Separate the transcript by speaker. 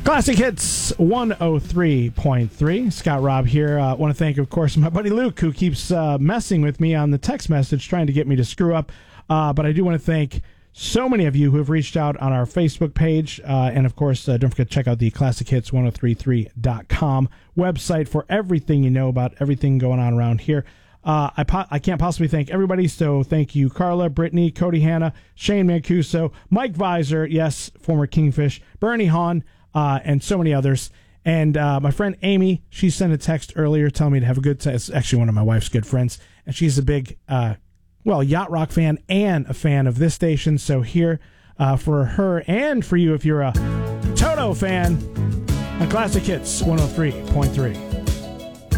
Speaker 1: Classic Hits 103.3. Scott Robb here. I want to thank, of course, my buddy Luke, who keeps messing with me on the text message, trying to get me to screw up. But I do want to thank so many of you who have reached out on our Facebook page. And, of course, don't forget to check out the ClassicHits1033.com website for everything you know about everything going on around here. I can't possibly thank everybody, so thank you, Carla, Brittany, Cody Hanna, Shane Mancuso, Mike Visor, yes, former Kingfish, Bernie Hahn, and so many others. And my friend Amy, she sent a text earlier telling me to have a good time. It's actually one of my wife's good friends, and she's a big, yacht rock fan and a fan of this station. So here for her and for you if you're a Toto fan on Classic Hits 103.3.